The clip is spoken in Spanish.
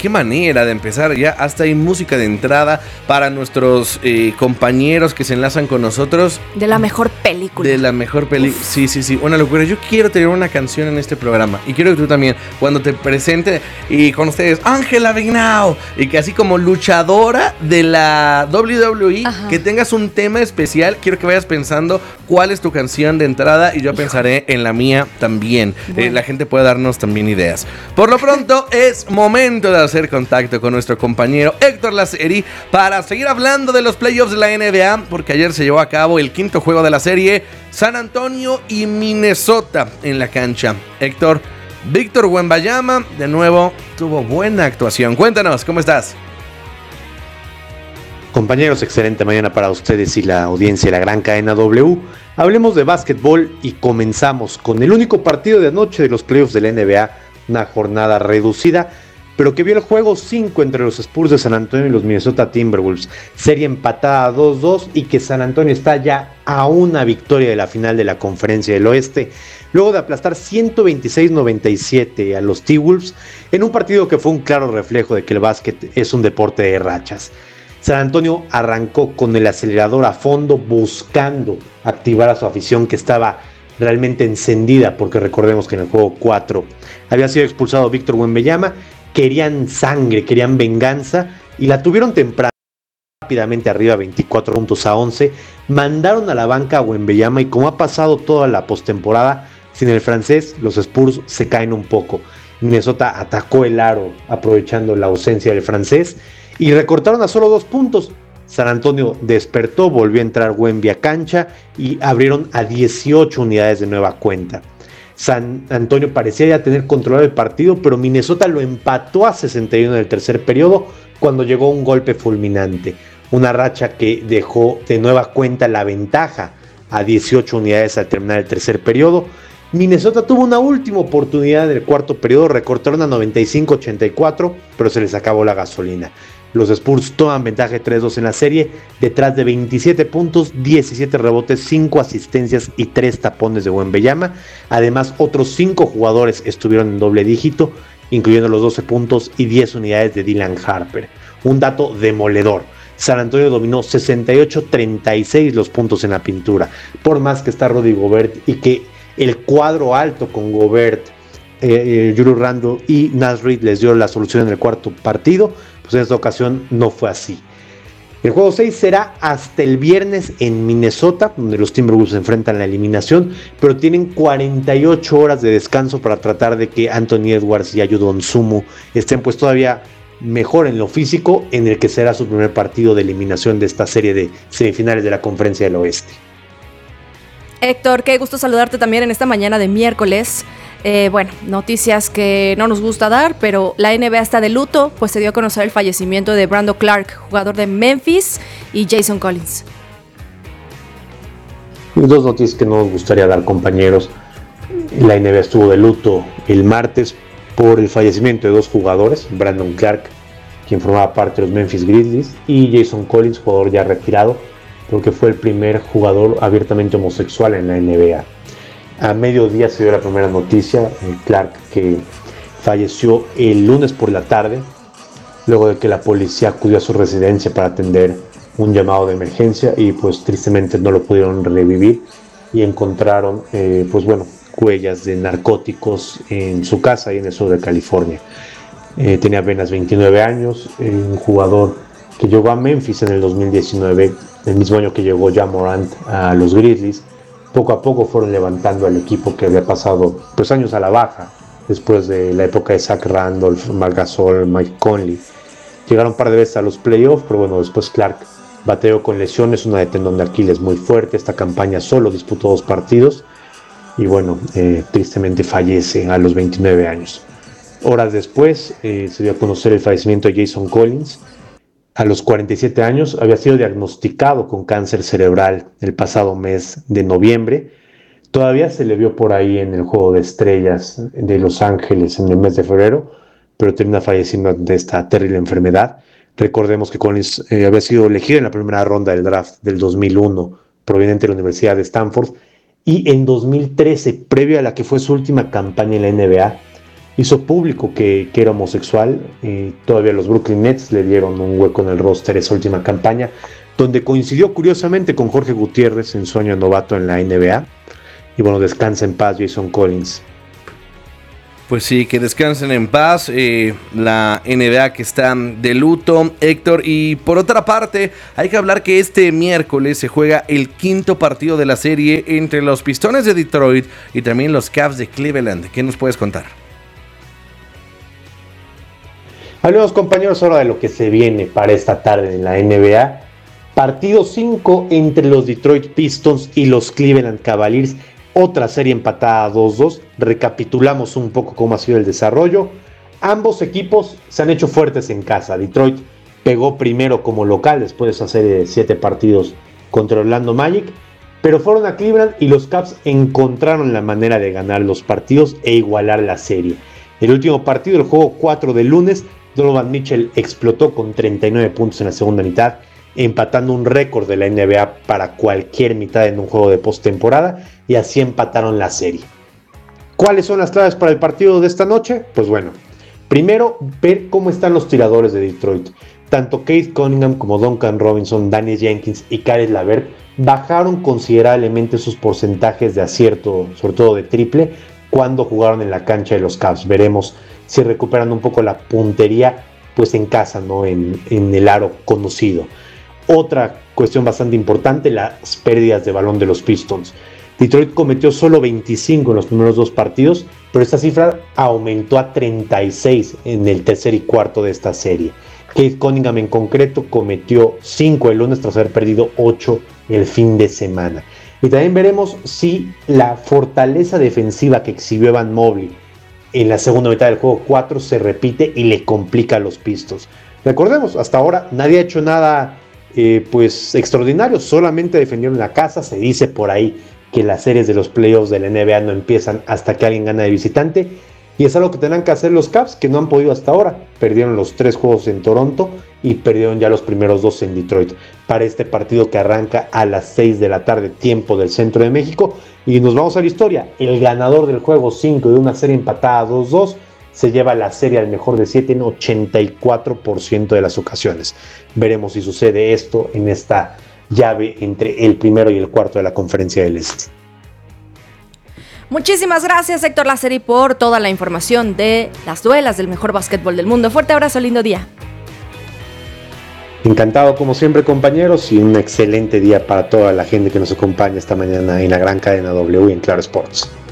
qué manera de empezar. Ya hasta hay música de entrada para nuestros compañeros que se enlazan con nosotros. De la mejor película. De la mejor película. Sí, una locura. Yo quiero tener una canción en este programa. Y quiero que tú también, cuando te presente y con ustedes, Ángela Vignao, y que así como luchadora de la WWE, ajá, que tengas un tema especial. Quiero que vayas pensando cuál es tu canción de entrada y yo pensaré en la mía también. Bueno. La gente puede darnos también ideas. Por lo pronto es momento de hacer contacto con nuestro compañero Héctor Laceri para seguir hablando de los playoffs de la NBA, porque ayer se llevó a cabo el quinto juego de la serie, San Antonio y Minnesota en la cancha. Héctor, Víctor Wembanyama de nuevo tuvo buena actuación. Cuéntanos, ¿cómo estás? Compañeros, excelente mañana para ustedes y la audiencia de la gran cadena W. Hablemos de básquetbol y comenzamos con el único partido de anoche de los playoffs de la NBA, una jornada reducida, pero que vio el juego 5 entre los Spurs de San Antonio y los Minnesota Timberwolves, serie empatada 2-2 y que San Antonio está ya a una victoria de la final de la Conferencia del Oeste, luego de aplastar 126-97 a los T-Wolves en un partido que fue un claro reflejo de que el básquet es un deporte de rachas. San Antonio arrancó con el acelerador a fondo buscando activar a su afición que estaba realmente encendida, porque recordemos que en el juego 4 había sido expulsado Víctor Wembanyama. Querían sangre, querían venganza y la tuvieron temprano, rápidamente arriba 24-11, mandaron a la banca a Wembanyama y como ha pasado toda la postemporada sin el francés, los Spurs se caen un poco. Minnesota atacó el aro aprovechando la ausencia del francés y recortaron a solo 2 puntos. San Antonio despertó, volvió a entrar Wemby a cancha y abrieron a 18 unidades de nueva cuenta. San Antonio parecía ya tener controlado el partido, pero Minnesota lo empató a 61 en el tercer periodo cuando llegó un golpe fulminante. Una racha que dejó de nueva cuenta la ventaja a 18 unidades al terminar el tercer periodo. Minnesota tuvo una última oportunidad en el cuarto periodo, recortaron a 95-84, pero se les acabó la gasolina. Los Spurs toman ventaja de 3-2 en la serie, detrás de 27 puntos, 17 rebotes, 5 asistencias y 3 tapones de Wembanyama. Además, otros 5 jugadores estuvieron en doble dígito, incluyendo los 12 puntos y 10 unidades de Dylan Harper. Un dato demoledor. San Antonio dominó 68-36 los puntos en la pintura. Por más que está Rudy Gobert y que el cuadro alto con Gobert, Julius Randle y Naz Reid les dio la solución en el cuarto partido, pues en esta ocasión no fue así. El juego 6 será hasta el viernes en Minnesota, donde los Timberwolves se enfrentan a la eliminación, pero tienen 48 horas de descanso para tratar de que Anthony Edwards y Ayo Dosunmu estén pues todavía mejor en lo físico, en el que será su primer partido de eliminación de esta serie de semifinales de la Conferencia del Oeste. Héctor, qué gusto saludarte también en esta mañana de miércoles. Bueno, noticias que no nos gusta dar, pero la NBA está de luto, pues se dio a conocer el fallecimiento de Brandon Clark, jugador de Memphis, y Jason Collins. Dos noticias que no nos gustaría dar, compañeros. La NBA estuvo de luto el martes por el fallecimiento de 2 jugadores, Brandon Clark, quien formaba parte de los Memphis Grizzlies, y Jason Collins, jugador ya retirado, porque fue el primer jugador abiertamente homosexual en la NBA. A mediodía se dio la primera noticia, Clark, que falleció el lunes por la tarde, luego de que la policía acudió a su residencia para atender un llamado de emergencia y pues tristemente no lo pudieron revivir y encontraron huellas de narcóticos en su casa y en el sur de California. Tenía apenas 29 años, un jugador que llegó a Memphis en el 2019, el mismo año que llegó Ja Morant a los Grizzlies. Poco a poco fueron levantando al equipo que había pasado pues años a la baja después de la época de Zach Randolph, Marc Gasol, Mike Conley. Llegaron un par de veces a los playoffs, pero bueno, después Clark bateó con lesiones, una de tendón de Aquiles muy fuerte. Esta campaña solo disputó 2 partidos y bueno, tristemente fallece a los 29 años. Horas después se dio a conocer el fallecimiento de Jason Collins. A los 47 años había sido diagnosticado con cáncer cerebral el pasado mes de noviembre. Todavía se le vio por ahí en el Juego de Estrellas de Los Ángeles en el mes de febrero, pero termina falleciendo de esta terrible enfermedad. Recordemos que Collins había sido elegido en la primera ronda del draft del 2001, proveniente de la Universidad de Stanford, y en 2013, previo a la que fue su última campaña en la NBA, hizo público que era homosexual. Todavía los Brooklyn Nets le dieron un hueco en el roster esa última campaña, donde coincidió curiosamente con Jorge Gutiérrez en su año novato en la NBA. Y bueno, descansa en paz Jason Collins. Pues sí, que descansen en paz, la NBA que está de luto, Héctor. Y por otra parte, hay que hablar que este miércoles se juega el quinto partido de la serie entre los Pistones de Detroit y también los Cavs de Cleveland. ¿Qué nos puedes contar? Hablemos, compañeros, ahora de lo que se viene para esta tarde en la NBA. Partido 5 entre los Detroit Pistons y los Cleveland Cavaliers. Otra serie empatada 2-2. Recapitulamos un poco cómo ha sido el desarrollo. Ambos equipos se han hecho fuertes en casa. Detroit pegó primero como local después de esa serie de 7 partidos contra Orlando Magic. Pero fueron a Cleveland y los Cavs encontraron la manera de ganar los partidos e igualar la serie. El último partido, el juego 4 del lunes, Donovan Mitchell explotó con 39 puntos en la segunda mitad, empatando un récord de la NBA para cualquier mitad en un juego de postemporada, y así empataron la serie. ¿Cuáles son las claves para el partido de esta noche? Pues bueno, primero ver cómo están los tiradores de Detroit. Tanto Cade Cunningham como Duncan Robinson, Danny Jenkins y Caris LeVert bajaron considerablemente sus porcentajes de acierto, sobre todo de triple, cuando jugaron en la cancha de los Cavs. Veremos si recuperan un poco la puntería pues en casa, ¿no? en el aro conocido. Otra cuestión bastante importante, las pérdidas de balón de los Pistons. Detroit cometió solo 25 en los primeros 2 partidos, pero esta cifra aumentó a 36 en el tercer y cuarto de esta serie. Cade Cunningham en concreto cometió 5 el lunes tras haber perdido 8 el fin de semana. Y también veremos si la fortaleza defensiva que exhibió Evan Mobley en la segunda mitad del juego 4 se repite y le complica a los Pistons. Recordemos, hasta ahora nadie ha hecho nada pues extraordinario, solamente defendieron la casa. Se dice por ahí que las series de los playoffs de la NBA no empiezan hasta que alguien gana de visitante, y es algo que tendrán que hacer los Cavs, que no han podido hasta ahora. Perdieron los 3 juegos en Toronto y perdieron ya los primeros 2 en Detroit. Para este partido que arranca a las 6 de la tarde, tiempo del centro de México, y nos vamos a la historia. El ganador del juego 5 de una serie empatada 2-2 se lleva la serie al mejor de 7 en 84% de las ocasiones. Veremos si sucede esto en esta llave entre el primero y el cuarto de la Conferencia del Este. Muchísimas gracias, Héctor Lázari, por toda la información de las duelas del mejor básquetbol del mundo. Fuerte abrazo, lindo día. Encantado como siempre, compañeros, y un excelente día para toda la gente que nos acompaña esta mañana en la gran cadena W y en Claro Sports.